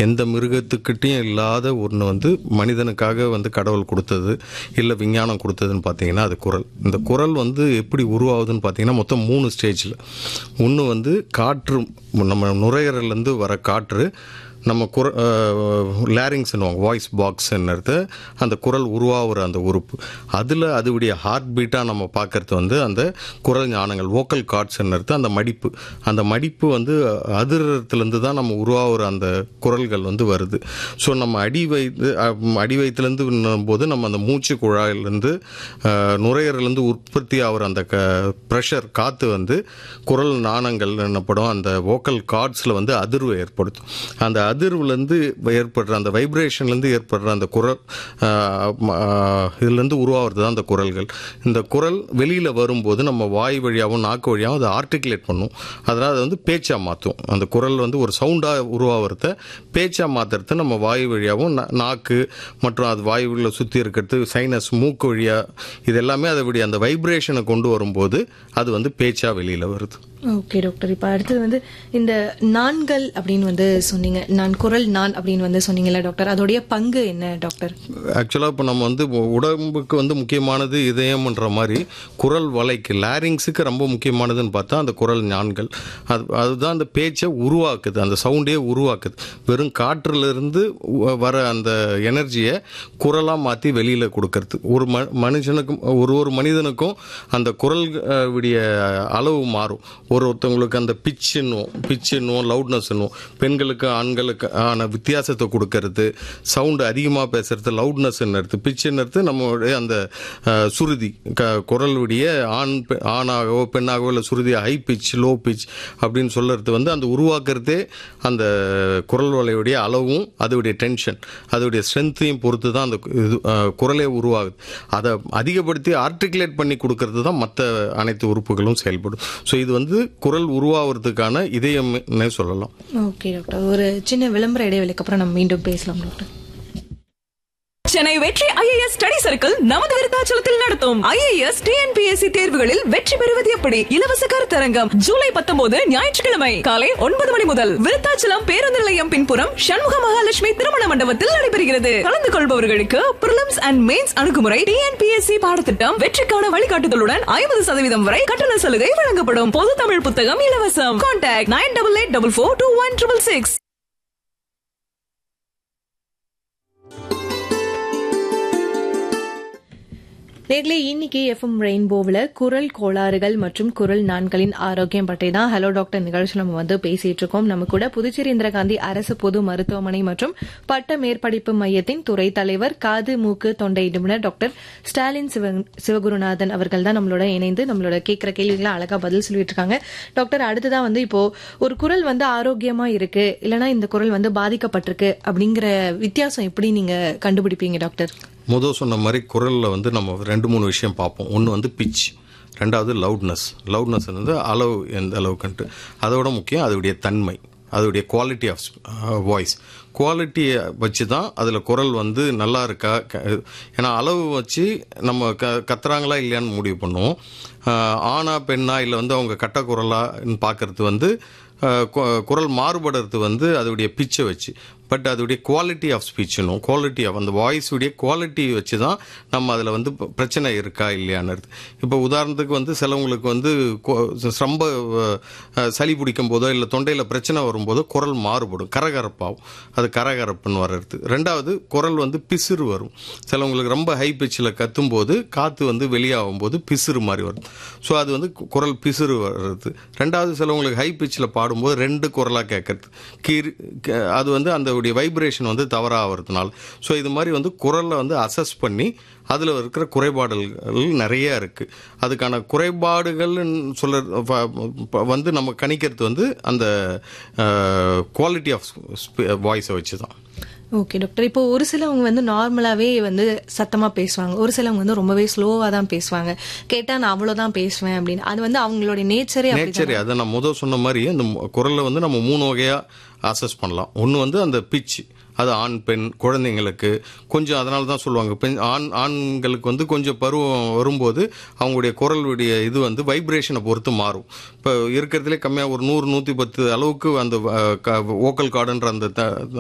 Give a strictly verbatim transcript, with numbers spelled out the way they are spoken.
எந்த மிருகத்துக்கிட்டையும் இல்லாத ஒன்று வந்து மனிதனுக்காக வந்து கடவுள் கொடுத்தது இல்லை விஞ்ஞானம் கொடுத்ததுன்னு பார்த்தீங்கன்னா அது குரல். இந்த குரல் வந்து எப்படி உருவாகுதுன்னு பார்த்தீங்கன்னா மொத்தம் மூணு ஸ்டேஜில். ஒன்று வந்து காற்று, நம்ம நுரையீரல்லேருந்து வர காற்று நம்ம குர லேரிங்ஸ்னுவாங்க, வாய்ஸ் பாக்ஸ்ன்றது அந்த குரல் உருவாகிற அந்த உறுப்பு. அதில் அதுடைய ஹார்ட் பீட்டாக நம்ம பார்க்குறது வந்து அந்த குரல் ஞானங்கள், வோக்கல் கார்ட்ஸ்ன்றது அந்த மடிப்பு. அந்த மடிப்பு வந்து அதிரத்துலேருந்து தான் நம்ம உருவாகிற அந்த குரல்கள் வந்து வருது. ஸோ நம்ம அடி வயிற்று அடி வயிற்றுலேருந்து போது நம்ம அந்த மூச்சு குழாயிலேருந்து நுரையீரலேருந்து உற்பத்தி ஆகிற அந்த க ப்ரெஷர் காற்று வந்து குரல் ஞானங்கள் என்னப்படும் அந்த வோக்கல் கார்ட்ஸில் வந்து அதிர்வு ஏற்படுத்தும். அந்த அதிர்வுலேருந்து ஏற்படுற அந்த வைப்ரேஷன்லேருந்து ஏற்படுற அந்த குரல் இதுலேருந்து உருவாகிறது தான் அந்த குரல்கள். இந்த குரல் வெளியில் வரும்போது நம்ம வாய் வழியாகவும் நாக்கு வழியாகவும் அதை ஆர்டிகுலேட் பண்ணும். அதனால் அதை வந்து பேச்சாக மாற்றும். அந்த குரல் வந்து ஒரு சவுண்டாக உருவாகிறத பேச்சாக மாற்றுறது நம்ம வாய் வழியாகவும் நாக்கு மற்றும் அது வாயுவில் சுற்றி இருக்கிறது சைனஸ் மூக்கு வழியாக இது எல்லாமே அதை விட அந்த வைப்ரேஷனை கொண்டு வரும்போது அது வந்து பேச்சாக வெளியில் வருது. ஓகே டாக்டர், இப்போ அடுத்தது வந்து இந்த நான்கள் அப்படின்னு வந்து சொன்னீங்க, நான் குரல் நான் அப்படின்னு வந்து சொன்னீங்கல்ல டாக்டர், அதோடைய பங்கு என்ன டாக்டர்? ஆக்சுவலாக இப்போ நம்ம வந்து உடம்புக்கு வந்து முக்கியமானது இதயம்ன்ற மாதிரி குரல் வலைக்கு லேரிங்ஸுக்கு ரொம்ப முக்கியமானதுன்னு பார்த்தா அந்த குரல் ஞான்கள். அது அதுதான் அந்த பேச்சை உருவாக்குது, அந்த சவுண்டே உருவாக்குது. வெறும் காற்றிலிருந்து வர அந்த எனர்ஜியை குரலாக மாற்றி வெளியில் கொடுக்கறது. ஒரு ம மனுஷனுக்கும் ஒரு ஒரு மனிதனுக்கும் அந்த குரல் விடைய அளவு மாறும். ஒரு ஒருத்தவங்களுக்கு அந்த பிச்சுன்னும் பிச்சுன்னும் லவுட்னஸ்ன்னும் பெண்களுக்கு ஆண்களுக்கு ஆன வித்தியாசத்தை கொடுக்கறது, சவுண்டு அதிகமாக பேசுறது லவுட்னஸ்ன்னு, பிச்சுன்னு நம்மளுடைய அந்த சுருதி குரலுடைய ஆண் ஆணாகவோ பெண்ணாகவோ இல்லை சுருதி ஹை பிச் லோ பிச் அப்படின்னு சொல்றது வந்து அந்த உருவாக்குறதே அந்த குரல் வலையுடைய அளவும் அதோடைய டென்ஷன் அதோடைய ஸ்ட்ரென்த்தையும் பொறுத்து தான் அந்த குரலே உருவாகுது. அதை அதிகப்படுத்தி ஆர்டிகுலேட் பண்ணி கொடுக்கறது தான் மற்ற அனைத்து உறுப்புகளும் செயல்படும். ஸோ இது வந்து குரல் உருவாகிறதுக்கான இதயம்னே சொல்லலாம். ஓகே டாக்டர், ஒரு சின்ன விளம்பர இடைவெளிக்கு அப்புறம் நம்ம மீண்டும் பேசலாம் டாக்டர். சென்னை வெற்றி ஐஏஎஸ் ஸ்டடி சர்க்கிள் நமது விருத்தாச்சலத்தில் நடத்தும் ஐஏஎஸ் டிஎன்பிஎஸ்சி தேர்வுகளில் வெற்றி பெறுவது எப்படி இலவச கருத்தரங்கம் ஜூலை பத்தொன்பது ஞாயிற்றுக்கிழமை காலை ஒன்பது மணி முதல் விருத்தாச்சலம் பேருந்து நிலையம் பின்புறம் சண்முக மகாலட்சுமி திருமண மண்டபத்தில் நடைபெறுகிறது. கலந்து கொள்பவர்களுக்கு பிரிலிம்ஸ் அண்ட் மெயின்ஸ் அணுகுமுறை, டிஎன்பிஎஸ்சி பாடத்திட்டம், வெற்றிக்கான வழிகாட்டுதலுடன் ஐம்பது சதவீதம் வரை கட்டண சலுகை வழங்கப்படும். பொது தமிழ் புத்தகம் இலவசம். Contact nine double eight double four two one triple six. நேர்களே, இன்னைக்கு எஃப்எம் ரெயின்போவில் குரல் கோளாறுகள் மற்றும் குரல் நான்களின் ஆரோக்கியம் பற்றி தான் ஹலோ டாக்டர் நிகழ்ச்சியில் நம்ம வந்து பேசிட்டு இருக்கோம். நம்ம கூட புதுச்சேரி இந்திரா காந்தி அரசு பொது மருத்துவமனை மற்றும் பட்ட மேற்படிப்பு மையத்தின் துறை தலைவர் காது மூக்கு தொண்டை நிபுணர் டாக்டர் ஸ்டாலின் சிவகுருநாதன் அவர்கள் தான் நம்மளோட இணைந்து நம்மளோட கேட்கிற கேள்விகளை அழகா பதில் சொல்லிட்டு இருக்காங்க. டாக்டர், அடுத்ததான் வந்து இப்போ ஒரு குரல் வந்து ஆரோக்கியமா இருக்கு இல்லைன்னா இந்த குரல் வந்து பாதிக்கப்பட்டிருக்கு அப்படிங்கிற வித்தியாசம் எப்படி நீங்க கண்டுபிடிப்பீங்க டாக்டர்? முதல் சொன்ன மாதிரி குரலில் வந்து நம்ம ரெண்டு மூணு விஷயம் பார்ப்போம். ஒன்று வந்து பிச், ரெண்டாவது லவுட்னஸ். லவுட்னஸ் வந்து அளவு எந்த அளவுக்குன்ட்டு, அதோட முக்கியம் அதோடைய தன்மை, அதோடைய குவாலிட்டி ஆஃப் வாய்ஸ். குவாலிட்டியை வச்சு தான் அதில் குரல் வந்து நல்லா இருக்கா, ஏன்னா அளவு வச்சு நம்ம க கத்துறாங்களா இல்லையான்னு முடிவு பண்ணுவோம். ஆணா பெண்ணா இல்லை வந்து அவங்க கட்ட குரலான்னு பார்க்கறது வந்து குரல் மாறுபடுறது வந்து அதோடைய பிச்சை வச்சு. பட் அதோடைய குவாலிட்டி ஆஃப் ஸ்பீச்சுனும் குவாலிட்டி ஆஃப் அந்த வாய்ஸுடைய குவாலிட்டி வச்சு தான் நம்ம அதில் வந்து பிரச்சனை இருக்கா இல்லையான்னு. இப்போ உதாரணத்துக்கு வந்து சிலவங்களுக்கு வந்து ரொம்ப சளி பிடிக்கும் போதோ இல்லை தொண்டையில் பிரச்சனை வரும்போதோ குரல் மாறுபடும், கரகரப்பாகும். அது கரகரப்புன்னு வர்றது. ரெண்டாவது குரல் வந்து பிசுறு வரும். சிலவங்களுக்கு ரொம்ப ஹை பிச்சில் கத்தும் போது காற்று வந்து வெளியாகும் போது பிசுறு மாதிரி வருது. ஸோ அது வந்து குரல் பிசுறு வர்றது. ரெண்டாவது சிலவங்களுக்கு ஹை பிச்சில் பாடும்போது ரெண்டு குரலாக கேட்கறது, கீர் அது வந்து அந்த வைப்ரேஷன் வந்து தவறாகிறதுனால. ஸோ இது மாதிரி வந்து குரலை வந்து அசஸ் பண்ணி அதில் இருக்கிற குறைபாடுகள் நிறைய இருக்கு. அதுக்கான குறைபாடுகள் சொல்ல வந்து நம்ம கணிக்கிறது வந்து அந்த குவாலிட்டி ஆஃப் வாய்ஸை வச்சு தான். ஓகே டாக்டர், இப்போ ஒரு சிலவங்க வந்து நார்மலாவே வந்து சத்தமா பேசுவாங்க, ஒரு சிலவங்க வந்து ரொம்பவே ஸ்லோவா தான் பேசுவாங்க. கேட்டா நான் அவ்வளவுதான் பேசுவேன் அப்படின்னு, அது வந்து அவங்களோட நேச்சரே நேச்சரே அதை நான் முதல் சொன்ன மாதிரி அந்த குரலை வந்து நம்ம மூணு வகையா அசஸ் பண்ணலாம். ஒன்று வந்து அந்த பிச், அது ஆண் பெண் குழந்தைங்களுக்கு கொஞ்சம், அதனால தான் சொல்லுவாங்க பெண் ஆண் ஆண்களுக்கு வந்து கொஞ்சம் பருவம் வரும்போது அவங்களுடைய குரலுடைய இது வந்து வைப்ரேஷனை பொறுத்து மாறும். இப்போ இருக்கிறதுலே கம்மியாக ஒரு நூறு நூற்றி பத்து அளவுக்கு அந்த வோக்கல் கார்டுன்ற அந்த